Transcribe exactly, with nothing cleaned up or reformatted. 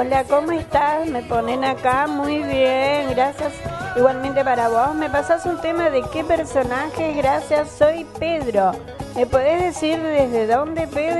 Hola, ¿cómo estás? Me ponen acá, muy bien, gracias. Igualmente para vos, me pasás un tema de qué personaje, gracias, soy Pedro. ¿Me podés decir desde dónde, Pedro?